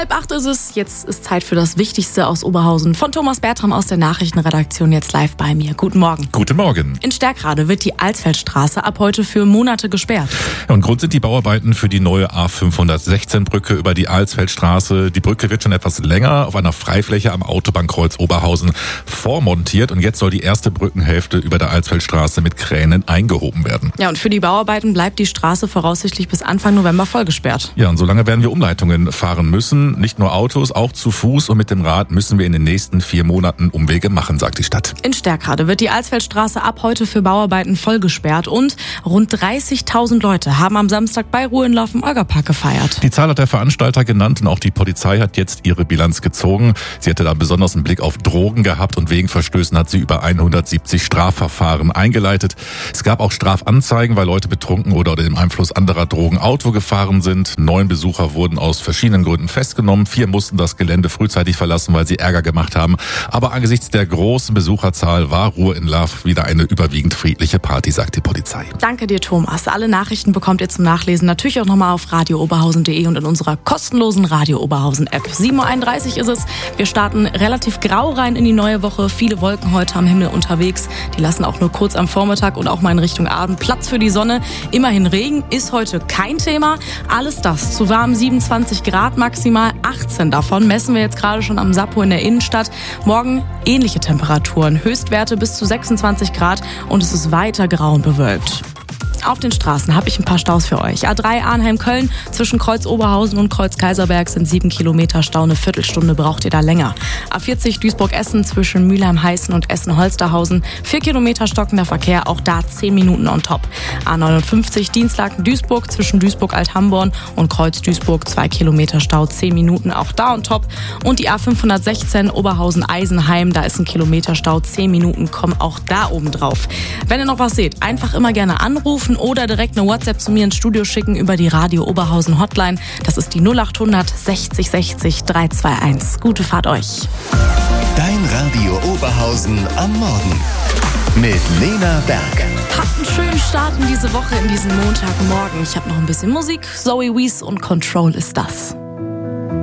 7:30 ist es. Jetzt ist Zeit für das Wichtigste aus Oberhausen. Von Thomas Bertram aus der Nachrichtenredaktion jetzt live bei mir. Guten Morgen. Guten Morgen. In Stärkrade wird die Alsfeldstraße ab heute für Monate gesperrt. Und Grund sind die Bauarbeiten für die neue A516-Brücke über die Alsfeldstraße. Die Brücke wird schon etwas länger auf einer Freifläche am Autobahnkreuz Oberhausen vormontiert. Und jetzt soll die erste Brückenhälfte über der Alsfeldstraße mit Kränen eingehoben werden. Ja, und für die Bauarbeiten bleibt die Straße voraussichtlich bis Anfang November vollgesperrt. Ja, und solange werden wir Umleitungen fahren müssen. Nicht nur Autos, auch zu Fuß und mit dem Rad müssen wir in den nächsten 4 Monaten Umwege machen, sagt die Stadt. In Stärkrade wird die Alsfeldstraße ab heute für Bauarbeiten vollgesperrt und rund 30.000 Leute haben am Samstag bei Ruhe in Lauf im Olgapark gefeiert. Die Zahl hat der Veranstalter genannt und auch die Polizei hat jetzt ihre Bilanz gezogen. Sie hatte da besonders einen Blick auf Drogen gehabt und wegen Verstößen hat sie über 170 Strafverfahren eingeleitet. Es gab auch Strafanzeigen, weil Leute betrunken oder unter dem Einfluss anderer Drogen Auto gefahren sind. 9 Besucher wurden aus verschiedenen Gründen festgenommen. 4 mussten das Gelände frühzeitig verlassen, weil sie Ärger gemacht haben. Aber angesichts der großen Besucherzahl war Ruhe in Love wieder eine überwiegend friedliche Party, sagt die Polizei. Danke dir, Thomas. Alle Nachrichten bekommt ihr zum Nachlesen natürlich auch nochmal auf radiooberhausen.de und in unserer kostenlosen Radio Oberhausen App. 7:31 Uhr ist es. Wir starten relativ grau rein in die neue Woche. Viele Wolken heute am Himmel unterwegs. Die lassen auch nur kurz am Vormittag und auch mal in Richtung Abend Platz für die Sonne. Immerhin Regen ist heute kein Thema. Alles das zu warm 27 Grad maximal. 18 davon messen wir jetzt gerade schon am Sappo in der Innenstadt. Morgen ähnliche Temperaturen. Höchstwerte bis zu 26 Grad und es ist weiter grau und bewölkt. Auf den Straßen habe ich ein paar Staus für euch. A3 Arnheim-Köln zwischen Kreuz Oberhausen und Kreuz Kaiserberg sind 7 Kilometer Stau. Eine Viertelstunde braucht ihr da länger. A40 Duisburg-Essen zwischen Mülheim-Heißen und Essen-Holsterhausen 4 Kilometer stockender Verkehr, auch da 10 Minuten on top. A59 Dienstlaken-Duisburg zwischen Duisburg-Althamborn und Kreuz Duisburg 2 Kilometer Stau, 10 Minuten, auch da on top. Und die A516 Oberhausen-Eisenheim, da ist ein Kilometer Stau, 10 Minuten, kommen auch da oben drauf. Wenn ihr noch was seht, einfach immer gerne anrufen oder direkt eine WhatsApp zu mir ins Studio schicken über die Radio Oberhausen Hotline. Das ist die 0800 60 60 321. Gute Fahrt euch. Dein Radio Oberhausen am Morgen mit Lena Berg. Habt einen schönen Start in diese Woche, in diesen Montagmorgen. Ich habe noch ein bisschen Musik. Zoe Wees und Control ist das.